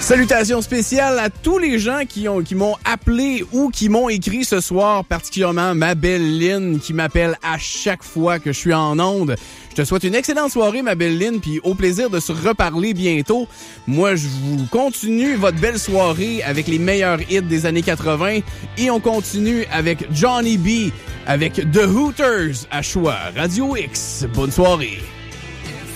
Salutations spéciales à tous les gens qui m'ont appelé ou qui m'ont écrit ce soir, particulièrement ma belle Lynn qui m'appelle à chaque fois que je suis en onde. Je te souhaite une excellente soirée, ma belle Lynn, puis au plaisir de se reparler bientôt. Moi, je vous continue votre belle soirée avec les meilleurs hits des années 80 et on continue avec Johnny B, avec The Hooters à choix Radio X. Bonne soirée.